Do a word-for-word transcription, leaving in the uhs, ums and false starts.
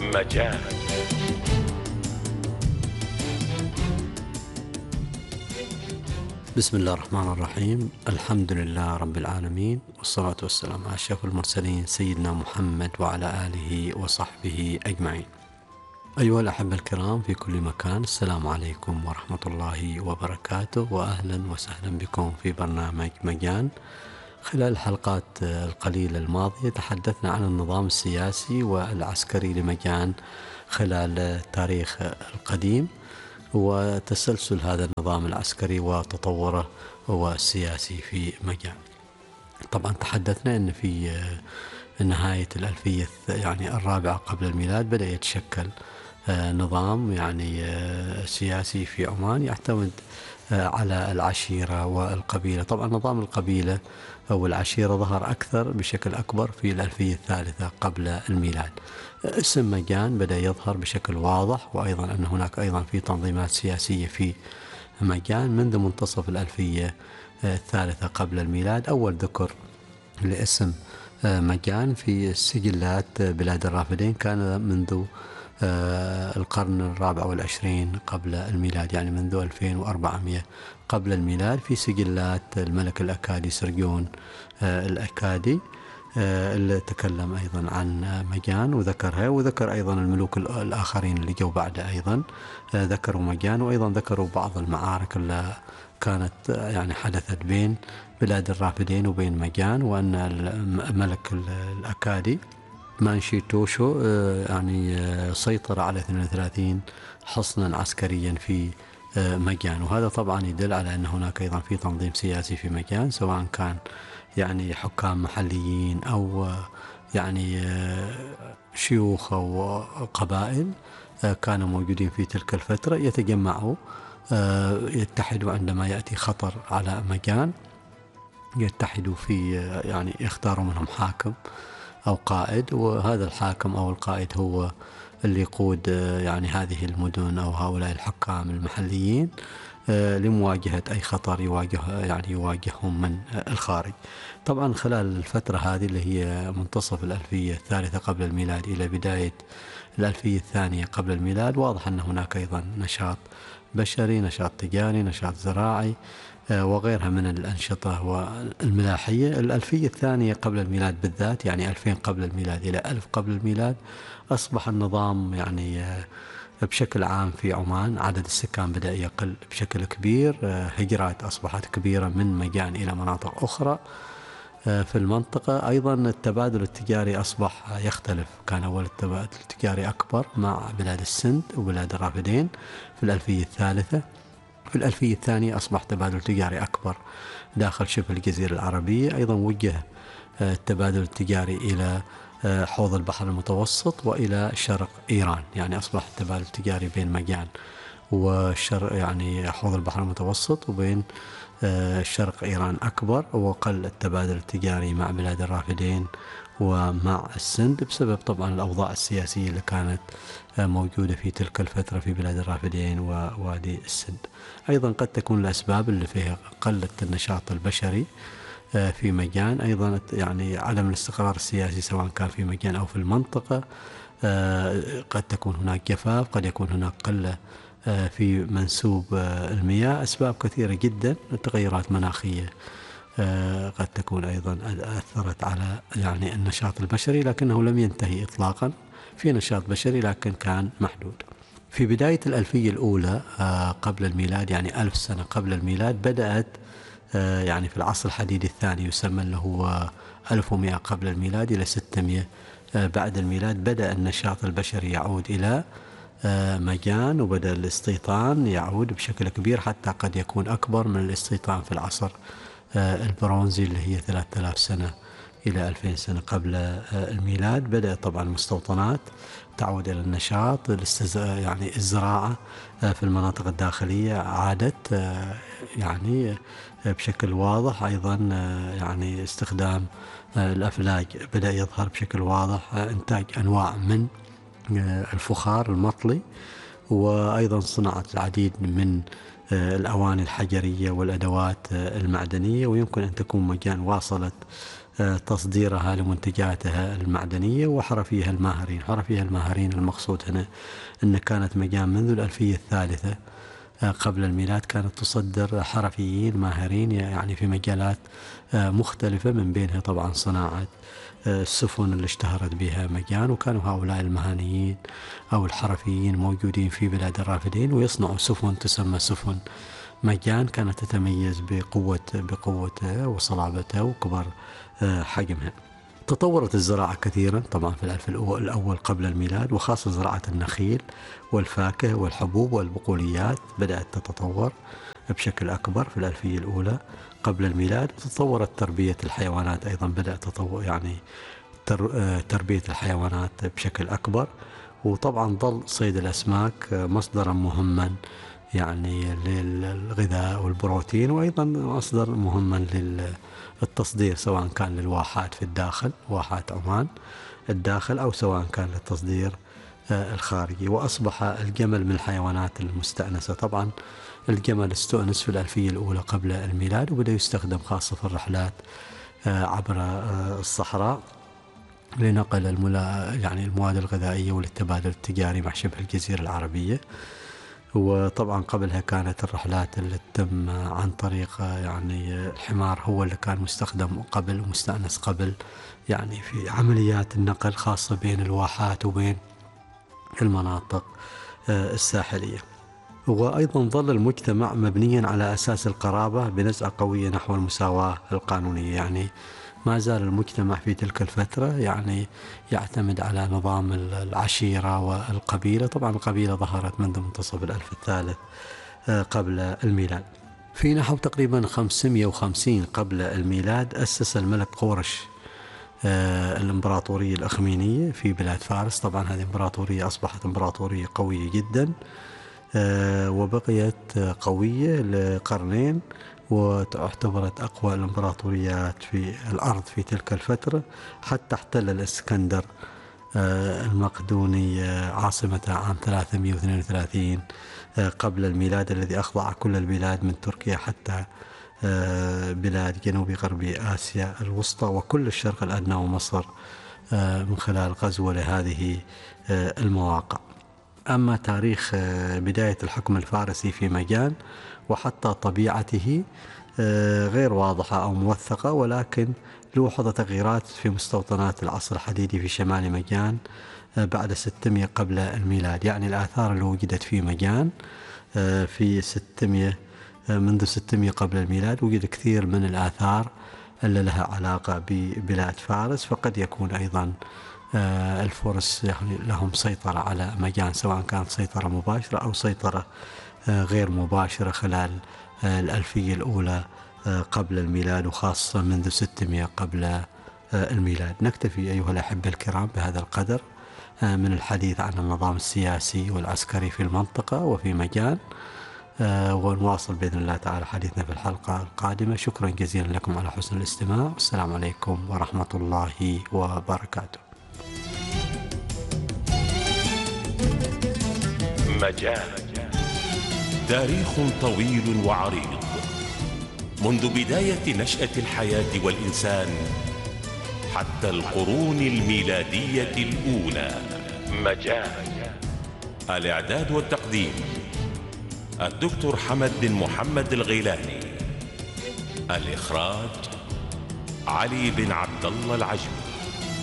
مجال. بسم الله الرحمن الرحيم. الحمد لله رب العالمين، والصلاة والسلام على أشرف المرسلين سيدنا محمد وعلى آله وصحبه أجمعين. أيها الأحبة الكرام في كل مكان، السلام عليكم ورحمة الله وبركاته، وأهلا وسهلا بكم في برنامج مجان. خلال الحلقات القليلة الماضية تحدثنا عن النظام السياسي والعسكري لمجان خلال التاريخ القديم وتسلسل هذا النظام العسكري وتطوره والسياسي في مجان. طبعا تحدثنا أن في نهاية الألفية يعني الرابعة قبل الميلاد بدأ يتشكل نظام يعني سياسي في عمان يعتمد على العشيرة والقبيلة. طبعا نظام القبيلة أو العشيرة ظهر أكثر بشكل أكبر في الألفية الثالثة قبل الميلاد. اسم مجان بدأ يظهر بشكل واضح، وأيضا أن هناك أيضا في تنظيمات سياسية في مجان منذ منتصف الألفية الثالثة قبل الميلاد. أول ذكر لاسم مجان في سجلات بلاد الرافدين كان منذ القرن الرابع والعشرين قبل الميلاد، يعني منذ ألفين وأربعمائة قبل الميلاد، في سجلات الملك الأكادي سرجون الأكادي اللي تكلم أيضا عن مجان وذكرها، وذكر أيضا الملوك الآخرين اللي جو بعده أيضا ذكروا مجان، وأيضا ذكروا بعض المعارك اللي كانت يعني حدثت بين بلاد الرافدين وبين مجان، وأن الملك الأكادي مانشي توشو يعني سيطر على اثنين وثلاثين حصنا عسكريا في مجان. وهذا طبعا يدل على أن هناك أيضا في تنظيم سياسي في مجان، سواء كان يعني حكام محليين أو يعني شيوخ أو قبائل كانوا موجودين في تلك الفترة يتجمعوا يتحدوا عندما يأتي خطر على مجان، يتحدوا في يعني يختاروا منهم حاكم أو قائد، وهذا الحاكم أو القائد هو اللي يقود يعني هذه المدن أو هؤلاء الحكام المحليين لمواجهة أي خطر يواجه يعني يواجههم من الخارج. طبعا خلال الفترة هذه اللي هي منتصف الألفية الثالثة قبل الميلاد إلى بداية الألفية الثانية قبل الميلاد، واضح أن هناك أيضا نشاط بشري، نشاط تجاري، نشاط زراعي وغيرها من الأنشطة والملاحية. الألفية الثانية قبل الميلاد بالذات، يعني ألفين قبل الميلاد إلى ألف قبل الميلاد، أصبح النظام يعني بشكل عام في عمان عدد السكان بدأ يقل بشكل كبير، هجرات أصبحت كبيرة من مجان إلى مناطق أخرى في المنطقة. أيضا التبادل التجاري أصبح يختلف، كان أول التبادل التجاري أكبر مع بلاد السند وبلاد الرافدين في الألفية الثالثة. في الألفية الثانية أصبح تبادل تجاري أكبر داخل شبه الجزيرة العربية. أيضا وجه التبادل التجاري إلى حوض البحر المتوسط وإلى شرق إيران، يعني أصبح التبادل التجاري بين مجان وشرق يعني حوض البحر المتوسط وبين شرق إيران أكبر، وقل التبادل التجاري مع بلاد الرافدين ومع السند بسبب طبعا الأوضاع السياسية اللي كانت موجودة في تلك الفترة في بلاد الرافدين ووادي السند. أيضا قد تكون الأسباب اللي فيها قلة النشاط البشري في مجان، أيضا يعني عدم الاستقرار السياسي سواء كان في مجان أو في المنطقة، قد تكون هناك جفاف، قد يكون هناك قلة في منسوب المياه، أسباب كثيرة جدا. تغيرات مناخية قد تكون أيضا أثرت على يعني النشاط البشري، لكنه لم ينتهي إطلاقا، في نشاط بشري لكن كان محدود. في بداية الألفية الأولى قبل الميلاد، يعني ألف سنة قبل الميلاد، بدأت يعني في العصر الحديدي الثاني يسمى له ألف ومئة قبل الميلاد إلى ستمئة بعد الميلاد، بدأ النشاط البشري يعود إلى مجان، وبدأ الاستيطان يعود بشكل كبير حتى قد يكون أكبر من الاستيطان في العصر البرونزي اللي هي ثلاثة آلاف سنة إلى ألفين سنة قبل الميلاد. بدأت طبعا المستوطنات تعود إلى النشاط، يعني الزراعة في المناطق الداخلية عادت يعني بشكل واضح. أيضا يعني استخدام الأفلاج بدأ يظهر بشكل واضح، إنتاج أنواع من الفخار المطلي، وأيضا صناعة العديد من الأواني الحجرية والأدوات المعدنية. ويمكن أن تكون مجان واصلت تصديرها لمنتجاتها المعدنية وحرفيها الماهرين. حرفيها الماهرين المقصود هنا أن كانت مجان منذ الألفية الثالثة قبل الميلاد كانت تصدر حرفيين ماهرين يعني في مجالات مختلفة، من بينها طبعا صناعة السفن اللي اشتهرت بها مجان، وكانوا هؤلاء المهنيين أو الحرفيين موجودين في بلاد الرافدين ويصنعوا سفن تسمى سفن مجان، كانت تتميز بقوة بقوتها وصلابتها وكبر حجمها. تطورت الزراعة كثيرا طبعا في الألف الأول قبل الميلاد، وخاصة زراعة النخيل والفاكهة والحبوب والبقوليات بدأت تتطور بشكل أكبر في الألفية الأولى قبل الميلاد. تطورت تربية الحيوانات أيضا، بدأ تطور يعني تربية الحيوانات بشكل أكبر. وطبعا ظل صيد الأسماك مصدرا مهما يعني للغذاء والبروتين، وأيضا مصدر مهما للتصدير سواء كان للواحات في الداخل، واحات عمان الداخل، أو سواء كان للتصدير الخارجي. وأصبح الجمل من الحيوانات المستأنسة. طبعا الجمل استؤنس في الألفية الأولى قبل الميلاد، وبدأ يستخدم خاصة في الرحلات عبر الصحراء لنقل الملا يعني المواد الغذائية وللتبادل التجاري مع شبه الجزيرة العربية. وطبعا قبلها كانت الرحلات اللي تتم عن طريق يعني الحمار هو اللي كان مستخدم قبل ومستأنس قبل يعني في عمليات النقل خاصة بين الواحات وبين المناطق الساحلية. وأيضا ظل المجتمع مبنيا على أساس القرابة بنزعة قوية نحو المساواة القانونية، يعني ما زال المجتمع في تلك الفترة يعني يعتمد على نظام العشيرة والقبيلة. طبعا القبيلة ظهرت منذ منتصف الألف الثالث قبل الميلاد. في نحو تقريبا خمسمئة وخمسين قبل الميلاد أسس الملك قورش الإمبراطورية الأخمينية في بلاد فارس. طبعا هذه الإمبراطورية أصبحت إمبراطورية قوية جدا، وبقيت قوية لقرنين، واعتبرت أقوى الإمبراطوريات في الأرض في تلك الفترة، حتى احتل الإسكندر المقدوني عاصمته عام ثلاثمئة واثنين وثلاثين قبل الميلاد، الذي أخضع كل البلاد من تركيا حتى بلاد جنوب غربي آسيا الوسطى وكل الشرق الأدنى ومصر من خلال غزوة لهذه المواقع. أما تاريخ بداية الحكم الفارسي في مجان وحتى طبيعته غير واضحة أو موثقة، ولكن لوحظ تغييرات في مستوطنات العصر الحديدي في شمال مجان بعد ستمئة قبل الميلاد. يعني الآثار اللي وجدت في مجان في ستمئة منذ ستمئة قبل الميلاد وجد كثير من الآثار اللي لها علاقة ببلاد فارس، فقد يكون أيضا الفرس يعني لهم سيطرة على مجان، سواء كانت سيطرة مباشرة أو سيطرة غير مباشرة خلال الألفية الأولى قبل الميلاد، وخاصة منذ ستمئة قبل الميلاد. نكتفي أيها الأحبة الكرام بهذا القدر من الحديث عن النظام السياسي والعسكري في المنطقة وفي مجان، ونواصل بإذن الله تعالى حديثنا في الحلقة القادمة. شكرا جزيلا لكم على حسن الاستماع، والسلام عليكم ورحمة الله وبركاته. مجان تاريخ طويل وعريق منذ بداية نشأة الحياة والإنسان حتى القرون الميلادية الأولى. مجان. الإعداد والتقديم الدكتور حمد بن محمد الغيلاني. الإخراج علي بن عبد الله العجمي.